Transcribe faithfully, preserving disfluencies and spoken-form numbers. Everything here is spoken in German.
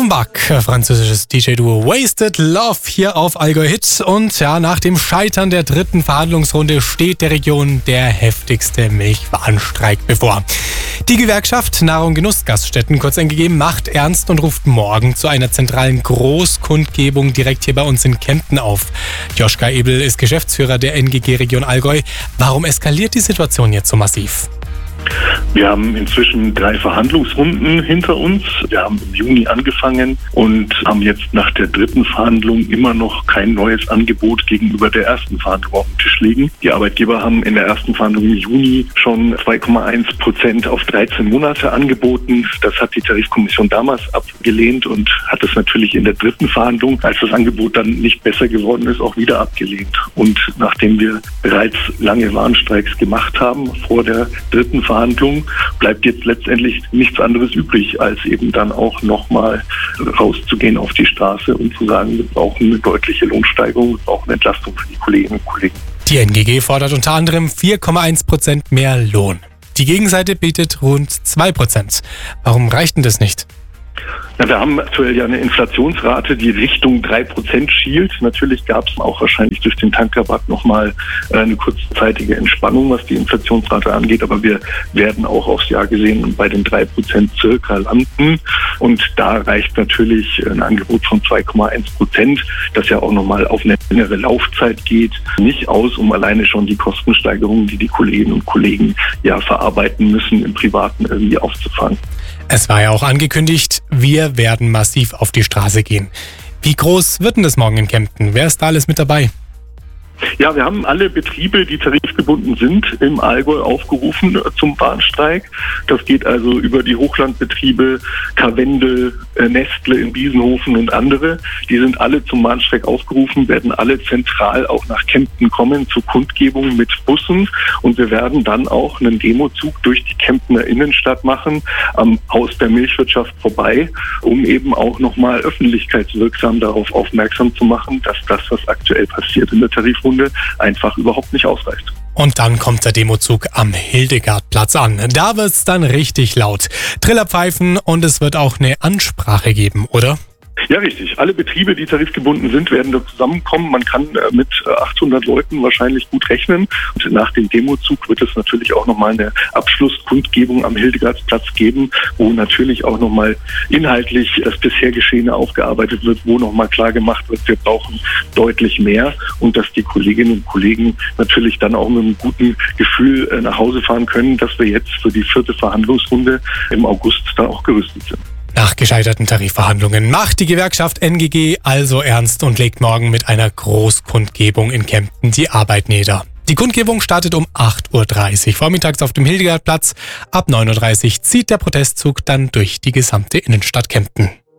Offenbach, französisches D J-Duo Wasted Love hier auf Allgäu Hit. Und ja, nach dem Scheitern der dritten Verhandlungsrunde steht der Region der heftigste Milchwarenstreik bevor. Die Gewerkschaft Nahrung Genuss Gaststätten, kurz eingegeben, macht ernst und ruft morgen zu einer zentralen Großkundgebung direkt hier bei uns in Kempten auf. Joschka Ebel ist Geschäftsführer der N G G Region Allgäu. Warum eskaliert die Situation jetzt so massiv? Wir haben inzwischen drei Verhandlungsrunden hinter uns. Wir haben im Juni angefangen und haben jetzt nach der dritten Verhandlung immer noch kein neues Angebot gegenüber der ersten Verhandlung auf dem Tisch liegen. Die Arbeitgeber haben in der ersten Verhandlung im Juni schon zwei Komma eins Prozent auf dreizehn Monate angeboten. Das hat die Tarifkommission damals abgelehnt und hat es natürlich in der dritten Verhandlung, als das Angebot dann nicht besser geworden ist, auch wieder abgelehnt. Und nachdem wir bereits lange Warnstreiks gemacht haben vor der dritten Verhandlung, bleibt jetzt letztendlich nichts anderes übrig, als eben dann auch nochmal rauszugehen auf die Straße und zu sagen, wir brauchen eine deutliche Lohnsteigerung, wir brauchen Entlastung für die Kolleginnen und Kollegen. Die N G G fordert unter anderem vier Komma eins Prozent mehr Lohn. Die Gegenseite bietet rund zwei Prozent. Warum reicht denn das nicht? Ja, wir haben aktuell ja eine Inflationsrate, die Richtung drei Prozent schielt. Natürlich gab es auch wahrscheinlich durch den Tankrabatt nochmal eine kurzzeitige Entspannung, was die Inflationsrate angeht. Aber wir werden auch aufs Jahr gesehen bei den drei Prozent circa landen. Und da reicht natürlich ein Angebot von zwei Komma eins Prozent, das ja auch nochmal auf eine längere Laufzeit geht, nicht aus, um alleine schon die Kostensteigerungen, die die Kolleginnen und Kollegen ja verarbeiten müssen, im Privaten irgendwie aufzufangen. Es war ja auch angekündigt, wir werden massiv auf die Straße gehen. Wie groß wird denn das morgen in Kempten? Wer ist da alles mit dabei? Ja, wir haben alle Betriebe, die tarifgebunden sind, im Allgäu aufgerufen zum Warnstreik. Das geht also über die Hochlandbetriebe, Karwendel, Nestle in Biesenhofen und andere. Die sind alle zum Warnstreik aufgerufen, werden alle zentral auch nach Kempten kommen zur Kundgebung mit Bussen. Und wir werden dann auch einen Demozug durch die Kemptener Innenstadt machen, am Haus der Milchwirtschaft vorbei, um eben auch nochmal öffentlichkeitswirksam darauf aufmerksam zu machen, dass das, was aktuell passiert in der Tarifrunde, einfach überhaupt nicht ausreicht. Und dann kommt der Demozug am Hildegardplatz an. Da wird's dann richtig laut. Trillerpfeifen und es wird auch eine Ansprache geben, oder? Ja, richtig. Alle Betriebe, die tarifgebunden sind, werden da zusammenkommen. Man kann mit achthundert Leuten wahrscheinlich gut rechnen. Und nach dem Demozug wird es natürlich auch nochmal eine Abschlusskundgebung am Hildegardplatz geben, wo natürlich auch nochmal inhaltlich das bisher Geschehene aufgearbeitet wird, wo nochmal klar gemacht wird, wir brauchen deutlich mehr und dass die Kolleginnen und Kollegen natürlich dann auch mit einem guten Gefühl nach Hause fahren können, dass wir jetzt für die vierte Verhandlungsrunde im August da auch gerüstet sind. Nach gescheiterten Tarifverhandlungen macht die Gewerkschaft N G G also ernst und legt morgen mit einer Großkundgebung in Kempten die Arbeit nieder. Die Kundgebung startet um acht Uhr dreißig vormittags auf dem Hildegardplatz. Ab neun Uhr dreißig zieht der Protestzug dann durch die gesamte Innenstadt Kempten.